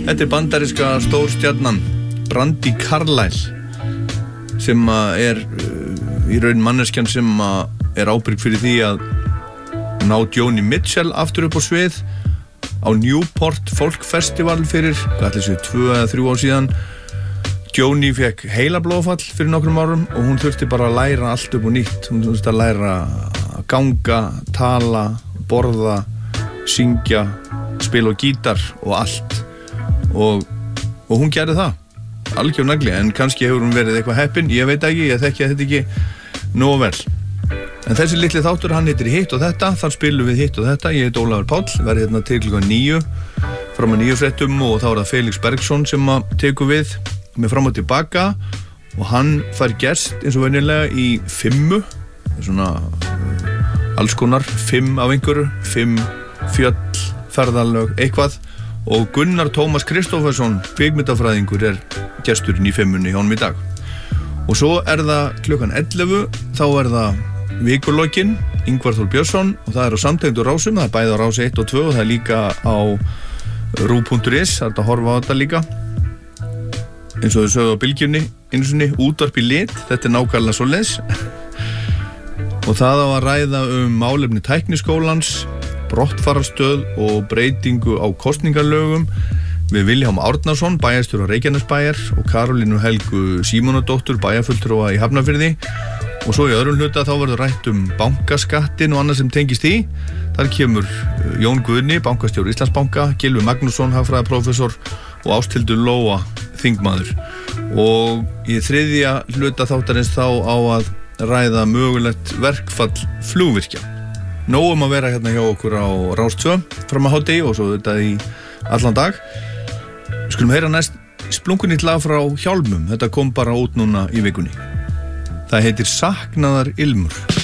Þetta bandaríska stórstjarnan Brandi Carlile sem í raun manneskjan sem ábyrg fyrir því að ná Joni Mitchell aftur upp á svið á Newport Folk Festival fyrir 2 eða 3 ár síðan. Joni fekk heilablóðfall fyrir nokkrum árum og hún þurfti bara að læra allt upp og nýtt. Hún þurfti að læra að ganga, tala, borða, syngja, spila á gítar og allt. Og hún gerði það algjör nagli, en kannski hefur hún verið eitthvað heppin, ég veit ekki, ég þekki þetta ekki nógu vel. En þessi litli þáttur, hann heitir Hitt og þetta, þar spilum við Hitt og þetta. Ég heit Ólafur Páll, verð hérna til klukkan 9 fram að 9 fréttum og þá það Felix Bergsson sem tekur við með fram og tilbaka og hann fær gest eins og venjulega í 5, svona alls konar 5 af einhverju, 5 fjöll, ferðalög, eitthvað. Og Gunnar Tómas Kristófersson, kvikmyndafræðingur, gesturinn í 5-unni hjá honum í dag. Og svo það klukkan 11, þá það vikulokkin, Ingvar Þór Björnsson, og það á samtengdu rásum, það bæði á rás 1 og 2 og það líka á ru.is, það að horfa á þetta líka. Eins og þau sögðu á bylgjunni, einu sinni, útvarp í lit, þetta nákvæmlega svoleiðis. Og það á að ræða málefni tækniskólans, brottfararstöð og breytingu á kosningalögum við Vilhjálm Árnason, bæjarstjóra Reykjanesbæjar og Karolínu Helgu Símonardóttur, bæjarfulltrúa í Hafnarfirði. Og svo í öðrum hluta þá verður rætt bankaskattin og annað sem tengist í. Þar kemur Jón Guðni, bankastjóri Íslandsbanka, Gylfi Magnússon, hagfræðiprófessor og Ásthildur Lóa, þingmaður. Og í þriðja hluta þáttarins þá á að ræða mögulegt verkfall flugvirkja. Nóg að vera hérna hjá okkur á Rás 2 fram að hádegi og svo þetta í allan dag. Við skulum heyra næst splunkunýtt lag frá Hjálmum. Þetta kom bara út núna í vikunni. Það heitir Saknaðar ilmur.